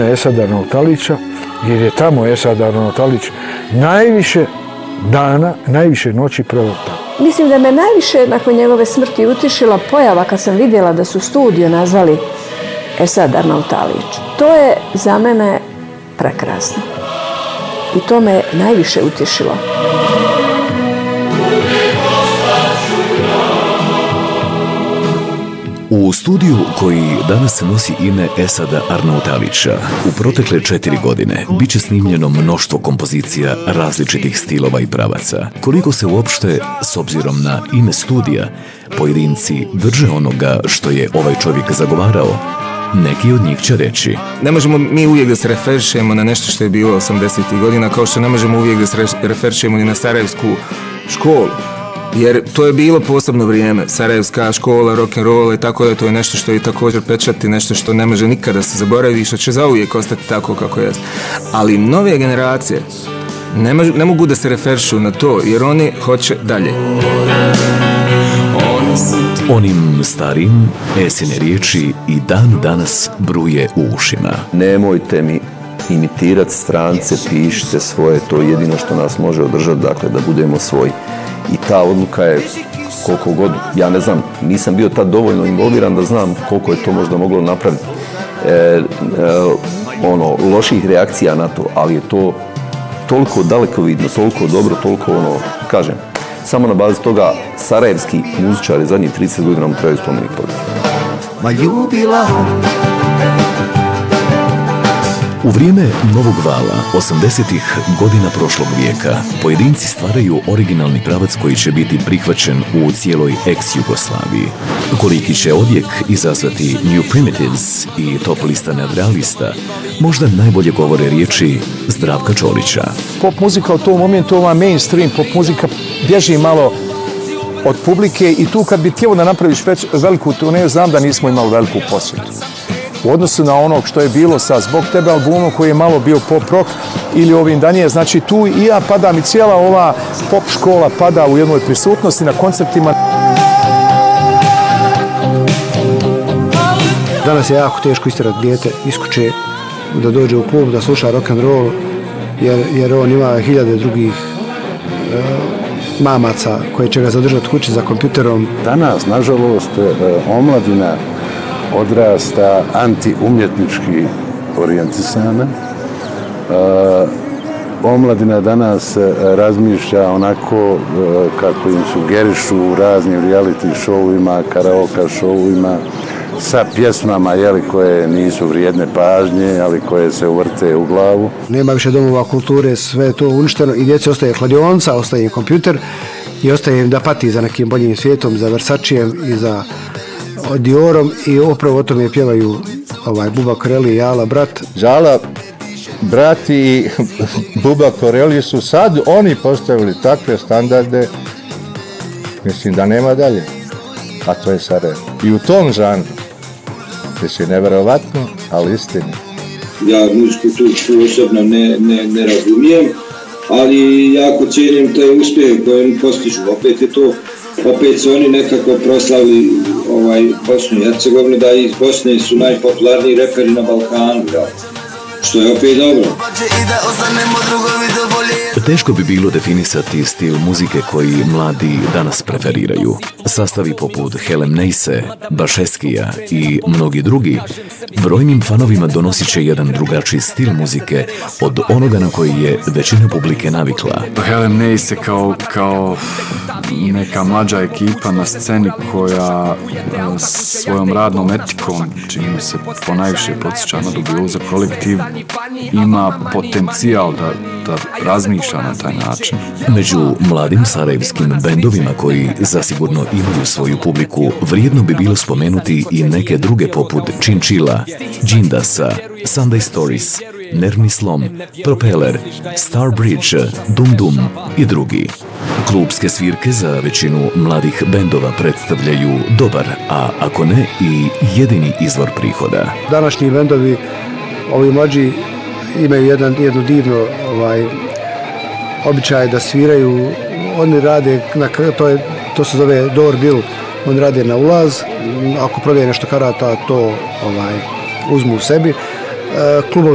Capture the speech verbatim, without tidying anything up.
ime Esada Arnautalića, jer je tamo Esad Arnautalić najviše dana, najviše noći proveo tamo. Mislim da me najviše nakon njegove smrti utišila pojava kad sam vidjela da su studio nazvali Esad Arnautalić. To je za mene prekrasno. I to me najviše utišilo. U studiju koji danas nosi ime Esada Arnautalića u protekle četiri godine bit će snimljeno mnoštvo kompozicija različitih stilova i pravaca. Koliko se uopšte, s obzirom na ime studija, pojedinci drže onoga što je ovaj čovjek zagovarao, neki od njih će reći. Ne možemo mi uvijek da se referišemo na nešto što je bilo osamdesetih godina, kao što ne možemo uvijek da se referišemo ni na sarajevsku školu. Jer to je bilo posebno vrijeme, sarajevska škola, rock'n'roll, i tako da to je nešto što je također pečati, nešto što ne može nikada se zaboraviti i što će zauvijek ostati tako kako jest. Ali nove generacije ne, mož, ne mogu da se referišu na to, jer oni hoće dalje. Onim starim Esine riječi i dan danas bruje u ušima. Nemojte mi imitirati strance, pišite svoje, to je jedino što nas može održati, dakle da budemo svoji. I ta odluka je koliko god, ja ne znam, nisam bio tad dovoljno involviran da znam koliko je to možda moglo napraviti e, e, ono, loših reakcija na to, ali je to toliko dalekovidno, toliko dobro, toliko ono, kažem, samo na bazi toga sarajevski muzičari zadnjih trideset godina mu trebaju spomenik podržati. Ma ljubila. U vrijeme novog vala, osamdesetih godina prošlog vijeka, pojedinci stvaraju originalni pravac koji će biti prihvaćen u cijeloj ex-Jugoslaviji. Koliki će odjek izazvati New Primitives i top lista nadrealista, možda najbolje govore riječi Zdravka Čolića. Pop muzika u tom momentu, ova mainstream pop muzika bježi malo od publike i tu kad bi htjelo da napraviš već veliku turneju, znam da nismo imali veliku posjetu. U odnosu na onog što je bilo sa Zbog tebe albumom koji je malo bio pop rock ili ovim danije, znači tu i ja padam i cijela ova pop škola pada u jednoj prisutnosti na koncertima. Danas je jako teško istjerati dijete iz kuće da dođe u klub, da sluša rock and roll, jer, jer on ima hiljade drugih e, mamaca koje će ga zadržati kući za kompjuterom. Danas, nažalost, omladina odrasta anti-umjetnički orijentisana. E, omladina danas razmišlja onako e, kako im sugerišu u raznim reality showima, karaoke showima, sa pjesmama jeli, koje nisu vrijedne pažnje, ali koje se uvrte u glavu. Nema više domova kulture, sve je to uništeno i djeci ostaje kladionica, ostaje im kompjuter i ostaje im da pati za nekim boljim svijetom, za Versacijem i za Diorom i upravo o tome pjevaju ovaj, Buba Koreli i Jala Brat. Jala Brat i Buba Koreli su sad oni postavili takve standarde, mislim da nema dalje, a to je Sarajevo. I u tom žanru, to je nevjerovatno, ali istini. Ja muziku tu osobno ne, ne, ne razumijem, ali jako cijenim taj uspjeh koji oni postižu. Opet je to, opet su oni nekako proslavili ovaj, Bosnu i Hercegovinu, da iz Bosne su najpopularniji reperi na Balkanu, ja. Što je opet dobro. Teško bi bilo definisati stil muzike koji mladi danas preferiraju. Sastavi poput Helen Neise, Bašeskija i mnogi drugi brojnim fanovima donosit će jedan drugačiji stil muzike od onoga na koji je većina publike navikla. Helen Neise kao, kao neka mlađa ekipa na sceni koja svojom radnom etikom, čini mi se ponajviše podsjeća na Dubioza kolektiv, ima potencijal da, da razmišlja na taj način. Među mladim sarajevskim bendovima koji zasigurno imaju svoju publiku, vrijedno bi bilo spomenuti i neke druge poput Činčila, Džindasa, Sunday Stories, Nervni slom, Propeller, Star Bridge, Dum Dum i drugi. Klubske svirke za većinu mladih bendova predstavljaju dobar, a ako ne i jedini izvor prihoda. Današnji bendovi, ovi mlađi, imaju jedan, jedno divno ovaj, običaj da sviraju. Oni rade, na, to, je, to se zove door bill, oni rade na ulaz, ako prodaje nešto karata to ovaj, uzmu u sebi. E, klubovi